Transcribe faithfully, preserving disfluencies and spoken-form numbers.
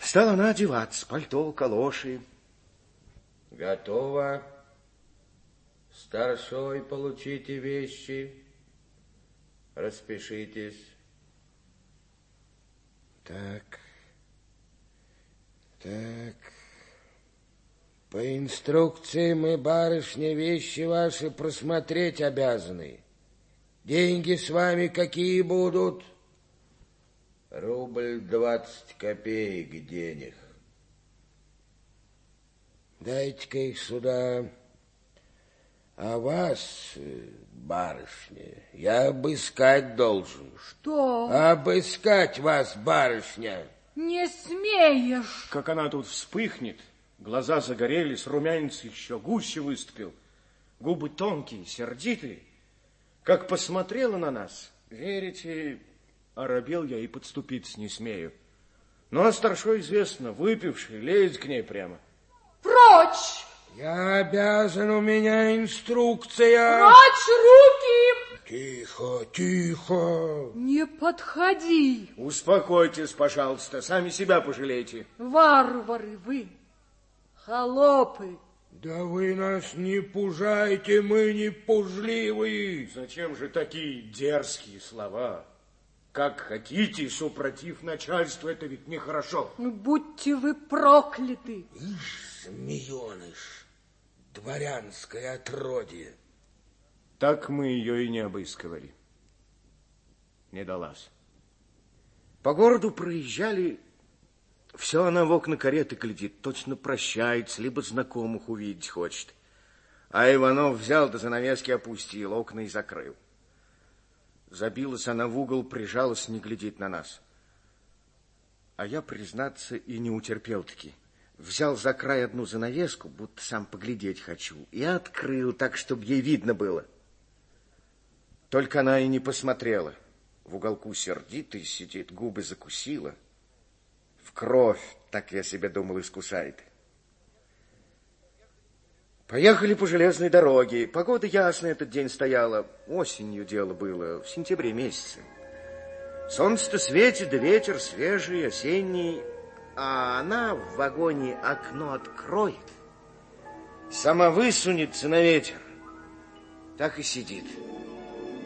Стала она одеваться, пальто, калоши. Готово. Старшой, получите вещи. Распишитесь. Так. Так. По инструкции мы, барышня, вещи ваши просмотреть обязаны. Деньги с вами какие будут? Рубль двадцать копеек денег. Дайте-ка их сюда. А вас, барышня, я обыскать должен. Что? Обыскать вас, барышня. Не смеешь. Как она тут вспыхнет, глаза загорелись, румянец еще гуще выступил, губы тонкие, сердитые. Как посмотрела на нас, верите, оробел я и подступиться не смею. Ну, а старшой, известно, выпивший, лезет к ней прямо. Прочь! Я обязан, у меня инструкция. Прочь руки! Тихо, тихо. Не подходи. Успокойтесь, пожалуйста, сами себя пожалейте. Варвары вы, холопы. Да вы нас не пужайте, мы не пужливые. Зачем же такие дерзкие слова? Как хотите, супротив начальства, это ведь нехорошо. Ну, будьте вы прокляты. Ишь, змееныш, дворянское отродье. Так мы ее и не обыскивали. Не далась. По городу проезжали, все она в окна кареты глядит, точно прощается, либо знакомых увидеть хочет. А Иванов взял да занавески опустил, окна и закрыл. Забилась она в угол, прижалась, не глядит на нас. А я, признаться, и не утерпел-таки. Взял за край одну занавеску, будто сам поглядеть хочу, и открыл так, чтобы ей видно было. Только она и не посмотрела. В уголку сердитый сидит, губы закусила. В кровь, так я себе думал, искусает. Поехали по железной дороге. Погода ясная этот день стояла. Осенью дело было, в сентябре месяце. Солнце-то светит, да ветер свежий, осенний. А она в вагоне окно откроет, сама высунется на ветер. Так и сидит.